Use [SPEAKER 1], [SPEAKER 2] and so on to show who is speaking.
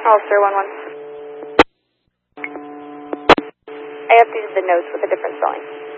[SPEAKER 1] Ulster 1-1. I updated the notes with a different spelling.